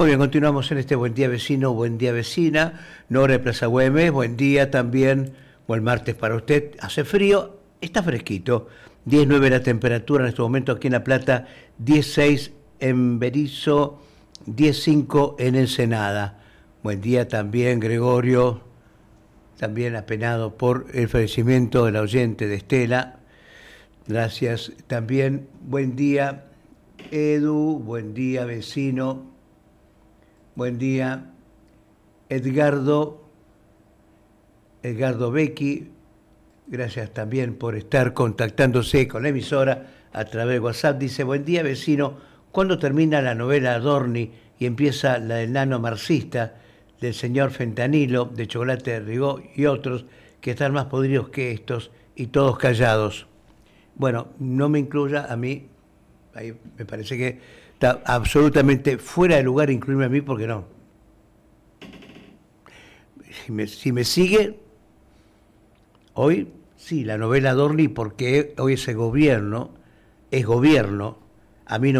Muy bien, continuamos en este Buen Día Vecino, Buen Día Vecina, Nora de Plaza Güemes, buen día también, buen martes para usted. Hace frío, está fresquito, 10,9 la temperatura en este momento aquí en La Plata, 16 en Berisso, 10,5 en Ensenada. Buen día también, Gregorio, también apenado por el fallecimiento del oyente de Estela. Gracias. También, buen día, Edu, buen día, vecino. Buen día, Edgardo Becchi, gracias también por estar contactándose con la emisora a través de WhatsApp. Dice, buen día vecino, ¿cuándo termina la novela Adorni y empieza la del nano marxista, del señor Fentanilo, de Chocolate de Rigó y otros que están más podridos que estos y todos callados? Bueno, no me incluya a mí, ahí me parece que está absolutamente fuera de lugar incluirme a mí porque no. Si me sigue, hoy sí, la novela Adorni, porque hoy es gobierno, a mí no